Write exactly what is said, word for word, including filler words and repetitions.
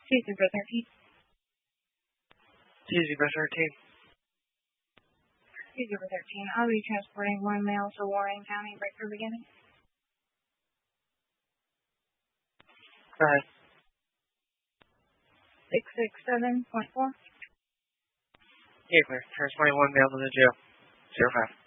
T zero thirteen. T zero thirteen. T zero thirteen. I'll be transporting one male to Warren County right for beginning. Go ahead. six six seven point four. Yeah, clear. Transporting one male to the jail. Zero five.